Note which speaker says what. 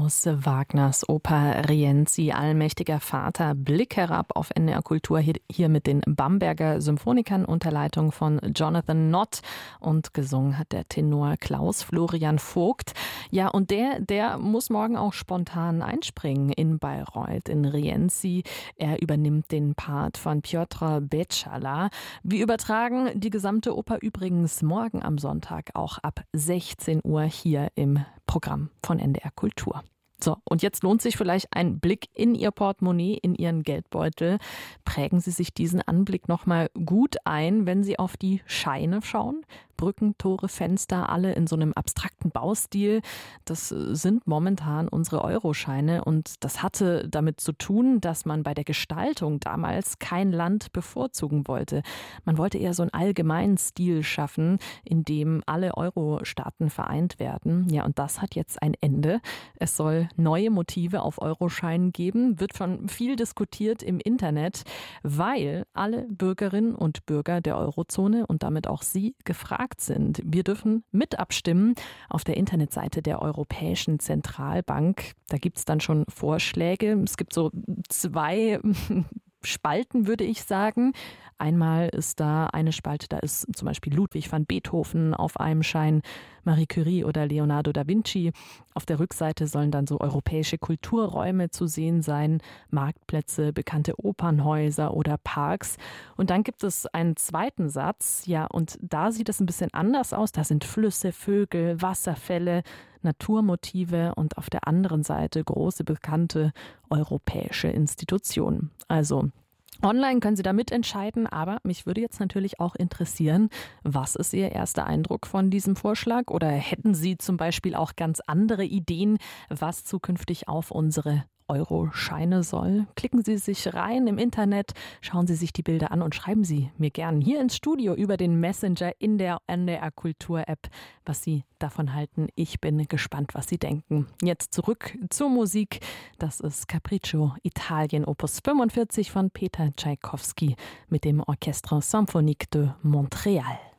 Speaker 1: aus Wagners Oper Rienzi, Allmächtiger Vater. Blick herab auf NDR Kultur, hier mit den Bamberger Symphonikern unter Leitung von Jonathan Nott, und gesungen hat der Tenor Klaus Florian Vogt. Ja, und der muss morgen auch spontan einspringen in Bayreuth, in Rienzi. Er übernimmt den Part von Piotr Beczala. Wir übertragen die gesamte Oper übrigens morgen am Sonntag auch ab 16 Uhr hier im Programm von NDR Kultur. So, und jetzt lohnt sich vielleicht ein Blick in Ihr Portemonnaie, in Ihren Geldbeutel. Prägen Sie sich diesen Anblick nochmal gut ein, wenn Sie auf die Scheine schauen. Brücken, Tore, Fenster, alle in so einem abstrakten Baustil. Das sind momentan unsere Euroscheine, und das hatte damit zu tun, dass man bei der Gestaltung damals kein Land bevorzugen wollte. Man wollte eher so einen allgemeinen Stil schaffen, in dem alle Euro-Staaten vereint werden. Ja, und das hat jetzt ein Ende. Es soll neue Motive auf Euroscheinen geben, wird schon viel diskutiert im Internet, weil alle Bürgerinnen und Bürger der Eurozone und damit auch Sie gefragt sind. Wir dürfen mit abstimmen auf der Internetseite der Europäischen Zentralbank. Da gibt es dann schon Vorschläge. Es gibt so 2 Spalten, würde ich sagen. Einmal ist da eine Spalte, da ist zum Beispiel Ludwig van Beethoven auf einem Schein, Marie Curie oder Leonardo da Vinci. Auf der Rückseite sollen dann so europäische Kulturräume zu sehen sein, Marktplätze, bekannte Opernhäuser oder Parks. Und dann gibt es einen zweiten Satz, ja, und da sieht es ein bisschen anders aus. Da sind Flüsse, Vögel, Wasserfälle, Naturmotive und auf der anderen Seite große, bekannte europäische Institutionen. Also online können Sie da mitentscheiden, aber mich würde jetzt natürlich auch interessieren, was ist Ihr erster Eindruck von diesem Vorschlag? Oder hätten Sie zum Beispiel auch ganz andere Ideen, was zukünftig auf unsere Euroscheine soll? Klicken Sie sich rein im Internet, schauen Sie sich die Bilder an und schreiben Sie mir gern hier ins Studio über den Messenger in der NDR Kultur App, was Sie davon halten. Ich bin gespannt, was Sie denken. Jetzt zurück zur Musik. Das ist Capriccio Italien Opus 45 von Peter Tschaikowski mit dem Orchestre Symphonique de Montréal.